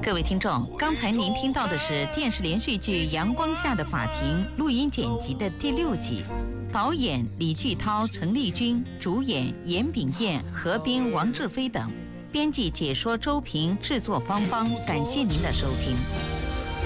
各位听众，刚才您听到的是电视连续剧《阳光下的法庭》录音剪辑的第6集，导演李巨涛、陈丽君，主演严炳彦、何冰、王志飞等，编辑解说周平，制作芳芳。感谢您的收听。